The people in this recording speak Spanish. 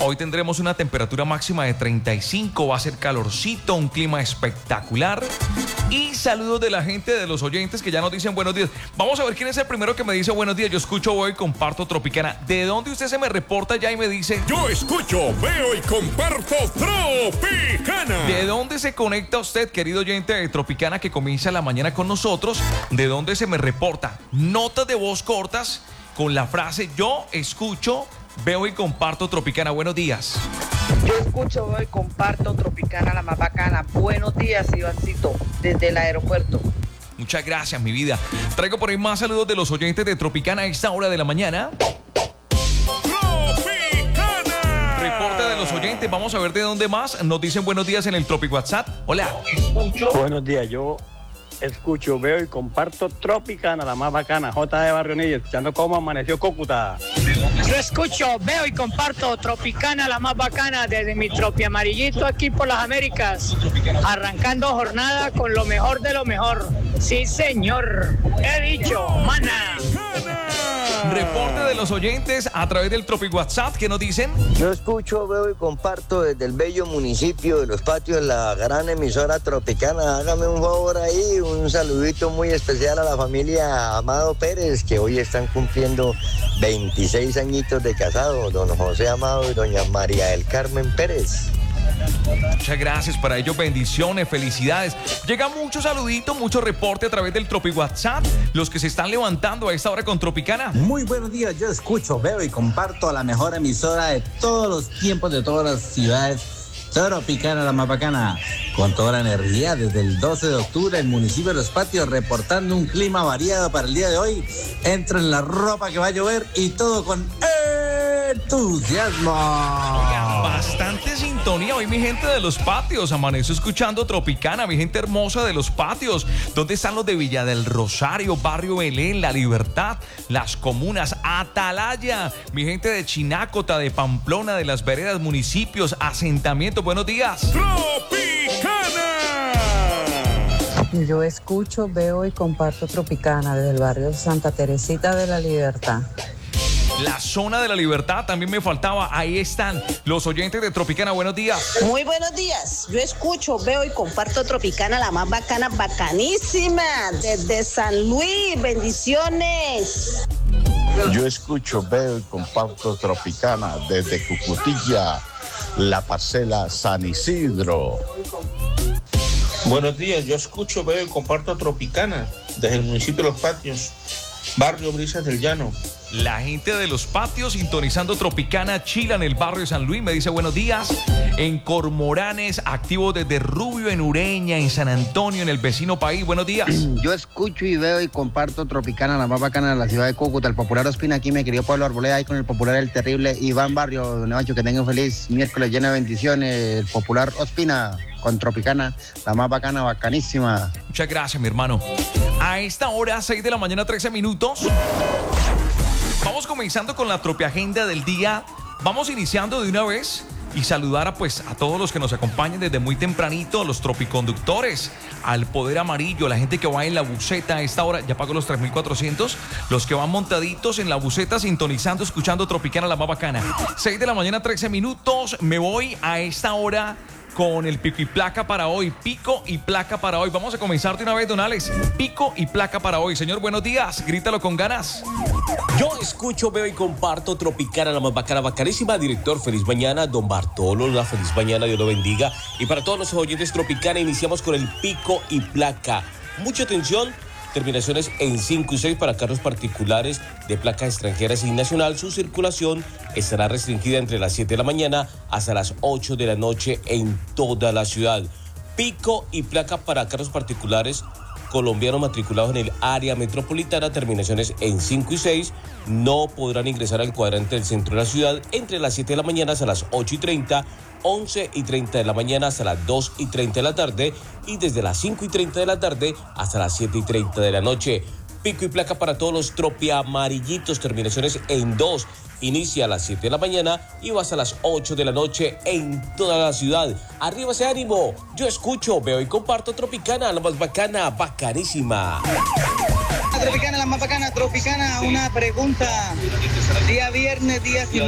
Hoy tendremos una temperatura máxima de 35, va a ser calorcito, un clima espectacular. Y saludos de la gente, de los oyentes que ya nos dicen buenos días. Vamos a ver quién es el primero que me dice buenos días. Yo escucho, veo y comparto Tropicana. ¿De dónde usted se me reporta ya y me dice? Yo escucho, veo y comparto Tropicana. ¿De dónde se conecta usted, querido oyente de Tropicana, que comienza la mañana con nosotros? ¿De dónde se me reporta? Notas de voz cortas con la frase yo escucho, veo y comparto Tropicana. Buenos días. Yo escucho, veo y comparto Tropicana, la más bacana. Buenos días, Ivancito, desde el aeropuerto. Muchas gracias, mi vida. Traigo por ahí más saludos de los oyentes de Tropicana a esta hora de la mañana. ¡Tropicana! Reporte de los oyentes. Vamos a ver de dónde más nos dicen buenos días en el Tropic WhatsApp. Hola. Buenos días, yo escucho, veo y comparto Tropicana, la más bacana. J de Barrio Nilla, escuchando cómo amaneció Cúcuta. Yo escucho, veo y comparto Tropicana, la más bacana, desde mi tropi amarillito aquí por las Américas, arrancando jornada con lo mejor de lo mejor. Sí, señor, he dicho, mana. Reporte de los oyentes a través del Tropic WhatsApp. ¿Qué nos dicen? Yo escucho, veo y comparto desde el bello municipio de Los Patios, la gran emisora Tropicana. Hágame un favor ahí, un saludito muy especial a la familia Amado Pérez, que hoy están cumpliendo 26 añitos de casado, don José Amado y doña María del Carmen Pérez. Muchas gracias para ellos, bendiciones, felicidades. Llega mucho saludito, mucho reporte a través del Tropic WhatsApp. Los que se están levantando a esta hora con Tropicana. Muy buenos días, yo escucho, veo y comparto a la mejor emisora de todos los tiempos, de todas las ciudades. Tropicana, la más bacana, con toda la energía desde el 12 de octubre, el municipio de Los Patios, reportando un clima variado para el día de hoy. Entro en la ropa que va a llover y todo con entusiasmo. Oigan, bastante sintonía hoy, mi gente de Los Patios. Amaneció escuchando Tropicana, mi gente hermosa de Los Patios. ¿Dónde están los de Villa del Rosario, Barrio Belén, La Libertad, Las Comunas, Atalaya? Mi gente de Chinácota, de Pamplona, de Las Veredas, municipios, asentamientos. Buenos días. ¡Tropicana! Yo escucho, veo y comparto Tropicana desde el barrio Santa Teresita de la Libertad. La zona de La Libertad también me faltaba. Ahí están los oyentes de Tropicana. Buenos días. Muy buenos días. Yo escucho, veo y comparto Tropicana, la más bacana, bacanísima, desde San Luis. Bendiciones. Yo escucho, veo y comparto Tropicana desde Cucutilla, la parcela San Isidro. Buenos días, yo escucho, veo y comparto Tropicana desde el municipio de Los Patios, barrio Brisas del Llano. La gente de Los Patios sintonizando Tropicana, Chila en el barrio de San Luis, me dice buenos días. En Cormoranes, activo desde Rubio, en Ureña, en San Antonio, en el vecino país. Buenos días. Yo escucho y veo y comparto Tropicana, la más bacana de la ciudad de Cúcuta, el popular Ospina, aquí me querido Pablo Arboleda, ahí con el popular El Terrible Iván Barrio. Nevacho, que tengan feliz miércoles lleno de bendiciones. El popular Ospina con Tropicana, la más bacana, bacanísima. Muchas gracias, mi hermano. A esta hora, 6 de la mañana, 13 minutos. Vamos comenzando con la Tropiagenda del día. Vamos iniciando de una vez y saludar a todos los que nos acompañan desde muy tempranito, los tropiconductores, al Poder Amarillo, la gente que va en la buseta a esta hora, ya pagó los 3.400, los que van montaditos en la buseta sintonizando, escuchando Tropicana, la más bacana. 6 de la mañana, 13 minutos, me voy a esta hora con el pico y placa para hoy. Pico y placa para hoy. Vamos a comenzar de una vez, don Alex. Pico y placa para hoy. Señor, buenos días. Grítalo con ganas. Yo escucho, veo y comparto Tropicana, la más bacana, bacanísima. Director, feliz mañana. Don Bartolo, la feliz mañana. Dios lo bendiga. Y para todos los oyentes Tropicana, iniciamos con el pico y placa. Mucha atención. Terminaciones en 5 y 6 para carros particulares de placas extranjeras y nacional. Su circulación estará restringida entre las 7 de la mañana hasta las 8 de la noche en toda la ciudad. Pico y placa para carros particulares colombianos matriculados en el área metropolitana, terminaciones en 5 y 6, no podrán ingresar al cuadrante del centro de la ciudad entre las 7 de la mañana hasta las 8:30, 11:30 de la mañana hasta las 2:30 de la tarde y desde las 5:30 de la tarde hasta las 7:30 de la noche. Pico y placa para todos los tropiamarillitos, terminaciones en 2. Inicia a las 7 de la mañana y va hasta las 8 de la noche en toda la ciudad. ¡Arriba ese ánimo! Yo escucho, veo y comparto Tropicana, la más bacana, bacanísima. Tropicana, la más bacana, Tropicana, una pregunta. Día viernes, día